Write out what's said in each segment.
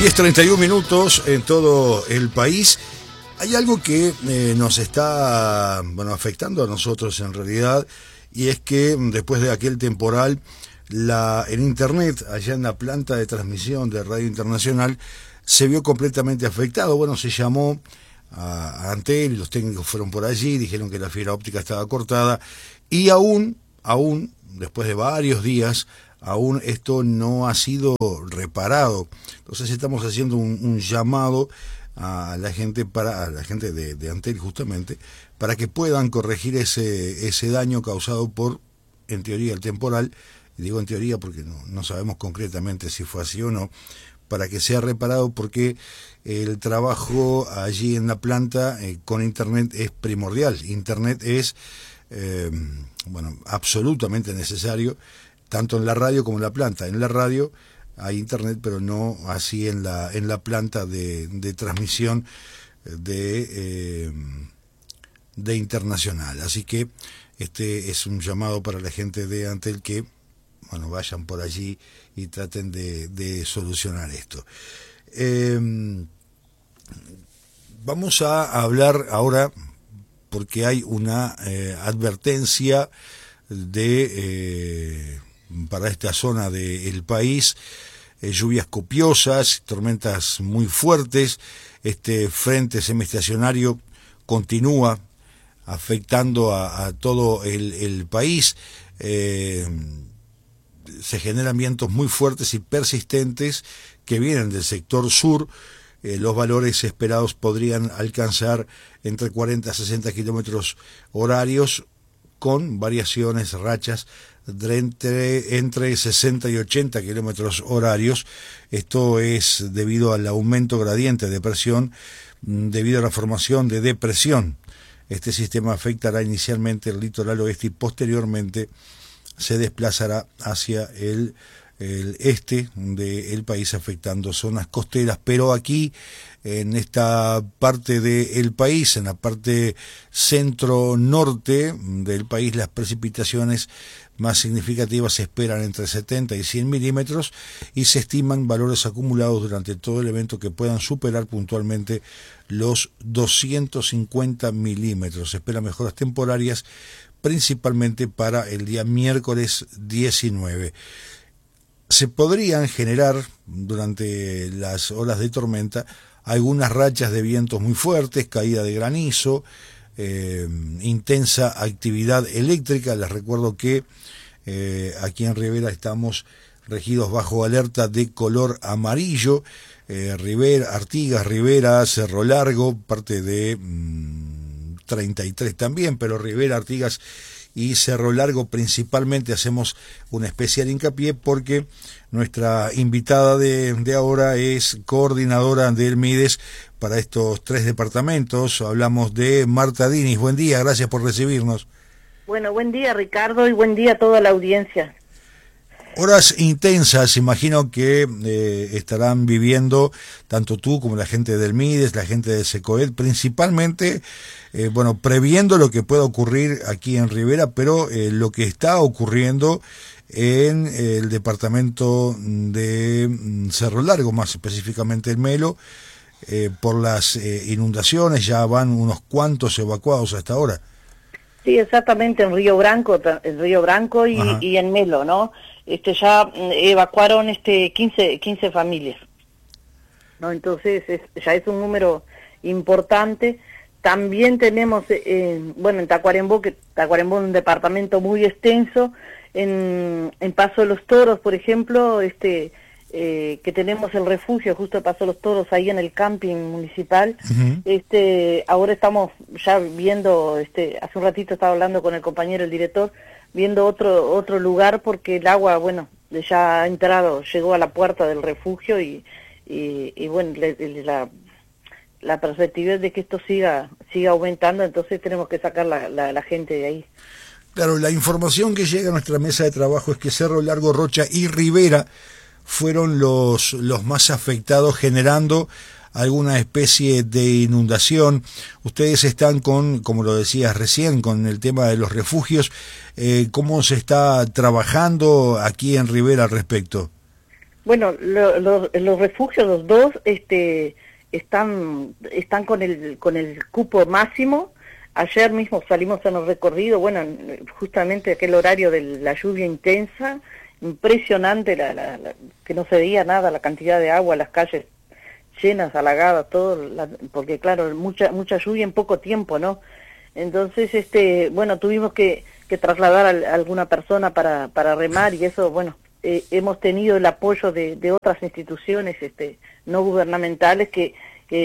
10:31 en todo el país. Hay algo que nos está afectando a nosotros en realidad, y es que después de aquel temporal, el internet allá en la planta de transmisión de Radio Internacional se vio completamente afectado. Se llamó a Antel y los técnicos fueron por allí, dijeron que la fibra óptica estaba cortada, y aún después de varios días, aún esto no ha sido reparado. Entonces estamos haciendo un llamado a la gente de Antel, justamente, para que puedan corregir ese daño causado por, en teoría, el temporal. Y digo en teoría porque no sabemos concretamente si fue así o no, para que sea reparado, porque el trabajo allí en la planta con internet es primordial. Internet es absolutamente necesario, tanto en la radio como en la planta. En la radio hay internet, pero no así en la planta de transmisión de Internacional. Así que este es un llamado para la gente de Antel que vayan por allí y traten de solucionar esto. Vamos a hablar ahora, porque hay una advertencia para esta zona del país, lluvias copiosas, tormentas muy fuertes. Este frente semiestacionario continúa afectando a todo el país. Se generan vientos muy fuertes y persistentes que vienen del sector sur. Los valores esperados podrían alcanzar entre 40 a 60 kilómetros horarios, con variaciones, rachas entre 60 y 80 kilómetros horarios. Esto es debido al aumento gradiente de presión debido a la formación de depresión. Este sistema afectará inicialmente el litoral oeste y posteriormente se desplazará hacia el este del país, afectando zonas costeras. Pero aquí, en esta parte del país, en la parte centro-norte del país, las precipitaciones más significativas se esperan entre 70 y 100 milímetros y se estiman valores acumulados durante todo el evento que puedan superar puntualmente los 250 milímetros. Se esperan mejoras temporarias, principalmente para el día miércoles 19. Se podrían generar durante las horas de tormenta algunas rachas de vientos muy fuertes, caída de granizo, intensa actividad eléctrica. Les recuerdo que aquí en Rivera estamos regidos bajo alerta de color amarillo. Artigas, Rivera, Cerro Largo, parte de 33 también, pero Rivera, Artigas y Cerro Largo principalmente hacemos un especial hincapié, porque nuestra invitada de ahora es coordinadora del MIDES para estos tres departamentos. Hablamos de Marta Diniz. Buen día, gracias por recibirnos. Buen día, Ricardo, y buen día a toda la audiencia. Horas intensas, imagino que estarán viviendo tanto tú como la gente del MIDES, la gente de SECOED, principalmente, previendo lo que pueda ocurrir aquí en Rivera, pero lo que está ocurriendo en el departamento de Cerro Largo, más específicamente el Melo, por las inundaciones. Ya van unos cuantos evacuados hasta ahora. Sí, exactamente, en Río Branco y en Melo, ¿no? Ya evacuaron 15 familias, ¿no? Entonces ya es un número importante. También tenemos, en Tacuarembó, Tacuarembó es un departamento muy extenso. En Paso de los Toros, por ejemplo, que tenemos el refugio justo de Paso de los Toros, ahí en el camping municipal. Ahora estamos ya viendo, hace un ratito estaba hablando con el compañero, el director, viendo otro lugar, porque el agua, ya ha entrado, llegó a la puerta del refugio y la perspectiva es de que esto siga aumentando, entonces tenemos que sacar la gente de ahí. Claro, la información que llega a nuestra mesa de trabajo es que Cerro Largo, Rocha y Rivera fueron los más afectados, generando alguna especie de inundación. Ustedes están como lo decías recién, con el tema de los refugios. ¿Cómo se está trabajando aquí en Rivera al respecto? Bueno, los refugios, los dos, están con el cupo máximo. Ayer mismo salimos en el recorrido, bueno, justamente aquel horario de la lluvia intensa, impresionante, que no se veía nada, la cantidad de agua, las calles llenas, halagadas, todo, porque claro, mucha lluvia en poco tiempo, ¿no? Entonces, bueno, tuvimos que trasladar a alguna persona para remar, y eso, bueno, hemos tenido el apoyo de otras instituciones no gubernamentales que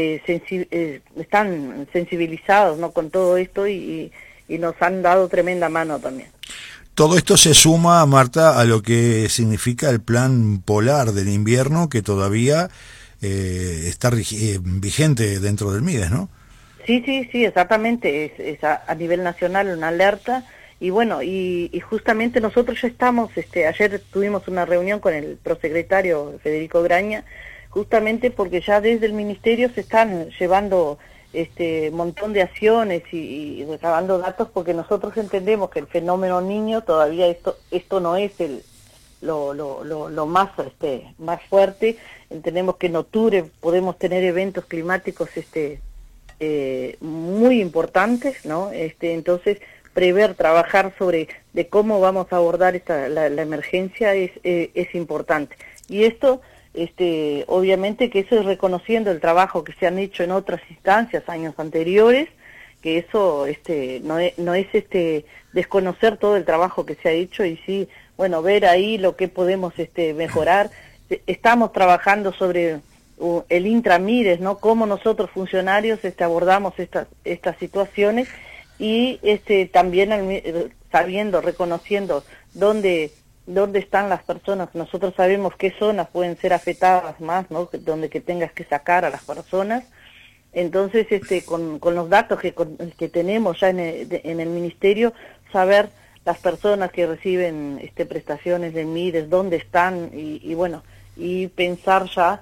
están sensibilizados, ¿no?, con todo esto, y nos han dado tremenda mano también. Todo esto se suma, Marta, a lo que significa el plan polar del invierno, que todavía está vigente dentro del MIDES, ¿no? Sí, exactamente, es a nivel nacional una alerta, y bueno, y justamente nosotros ya estamos, ayer tuvimos una reunión con el prosecretario Federico Graña, justamente porque ya desde el ministerio se están llevando montón de acciones y recabando datos, porque nosotros entendemos que el fenómeno niño todavía esto no es lo más más fuerte. Entendemos que en octubre podemos tener eventos climáticos muy importantes, ¿no? Entonces prever, trabajar de cómo vamos a abordar la emergencia es importante. Y esto, obviamente que eso es reconociendo el trabajo que se han hecho en otras instancias, años anteriores, que eso no es desconocer todo el trabajo que se ha hecho, y sí, bueno, ver ahí lo que podemos mejorar. Estamos trabajando sobre el intramires, ¿no?, cómo nosotros funcionarios abordamos estas situaciones, y también sabiendo, reconociendo dónde están las personas. Nosotros sabemos qué zonas pueden ser afectadas más, ¿no?, donde que tengas que sacar a las personas. Entonces, con los datos que tenemos ya en el ministerio, saber las personas que reciben prestaciones de MIDES, dónde están, y bueno, y pensar ya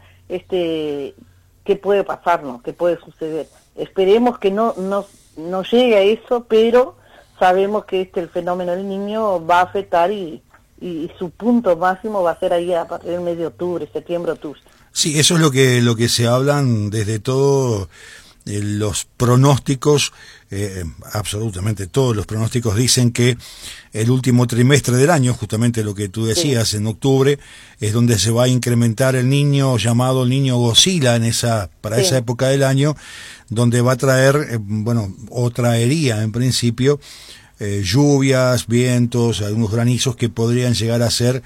qué puede pasar, ¿no?, qué puede suceder. Esperemos que no llegue a eso, pero sabemos que el fenómeno del niño va a afectar, y su punto máximo va a ser ahí a partir del mes de octubre, septiembre, octubre. Sí, eso es lo que se hablan desde todo los pronósticos, absolutamente todos los pronósticos dicen que el último trimestre del año, justamente lo que tú decías, sí, en octubre, es donde se va a incrementar el niño llamado el niño Godzilla para esa época del año, donde va a traer, o traería en principio, lluvias, vientos, algunos granizos que podrían llegar a ser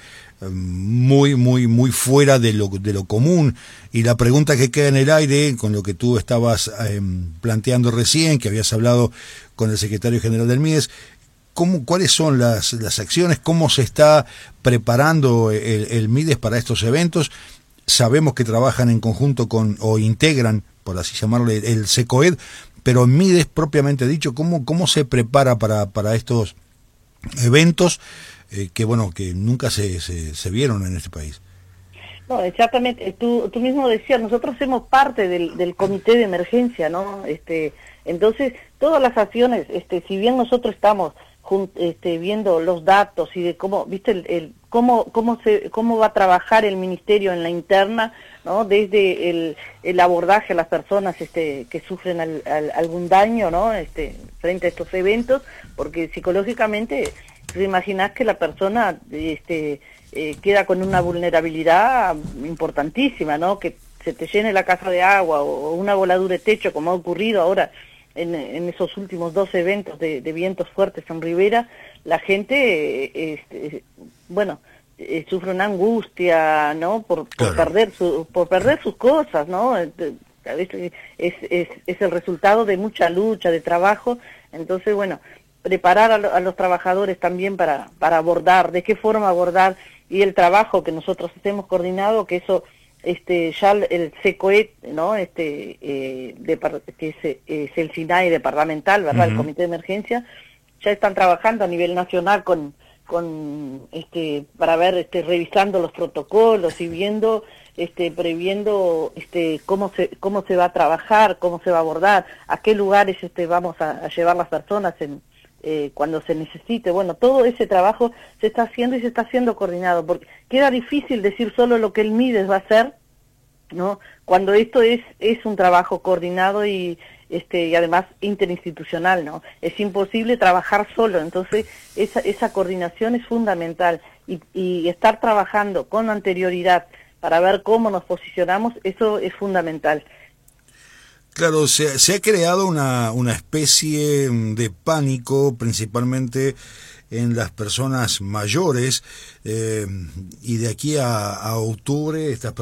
muy fuera de lo común. Y la pregunta que queda en el aire, con lo que tú estabas planteando recién, que habías hablado con el secretario general del MIDES, ¿cuáles son las acciones? ¿Cómo se está preparando el MIDES para estos eventos? Sabemos que trabajan en conjunto o integran, por así llamarlo, el SECOED, pero en MIDES propiamente dicho, ¿cómo se prepara para estos eventos que nunca se vieron en este país? No, exactamente. Tú mismo decías, nosotros somos parte del comité de emergencia, ¿no? Entonces, todas las acciones, si bien nosotros estamos viendo los datos y de cómo, viste, cómo va a trabajar el ministerio en la interna, ¿no?, desde el abordaje a las personas que sufren algún daño, ¿no?, frente a estos eventos, porque psicológicamente te imaginas que la persona queda con una vulnerabilidad importantísima, ¿no?, que se te llene la casa de agua o una voladura de techo, como ha ocurrido ahora en esos últimos 2 eventos de vientos fuertes en Rivera. La gente, sufre una angustia, ¿no?, por perder sus cosas, ¿no? A veces es el resultado de mucha lucha, de trabajo. Entonces, bueno, preparar a los trabajadores también para abordar, de qué forma abordar, y el trabajo que nosotros hemos coordinado, que eso ya el SECOED, ¿no?, que es el SINAE departamental, ¿verdad?, el Comité de Emergencia, ya están trabajando a nivel nacional para ver, revisando los protocolos y viendo, previendo cómo se va a trabajar, cómo se va a abordar, a qué lugares vamos a llevar las personas cuando se necesite. Bueno, todo ese trabajo se está haciendo y se está haciendo coordinado, porque queda difícil decir solo lo que el MIDES va a hacer, ¿no? Cuando esto es un trabajo coordinado y además interinstitucional, ¿no? Es imposible trabajar solo, entonces esa coordinación es fundamental y estar trabajando con anterioridad para ver cómo nos posicionamos, eso es fundamental. Claro, se ha creado una especie de pánico, principalmente en las personas mayores, y de aquí a octubre estas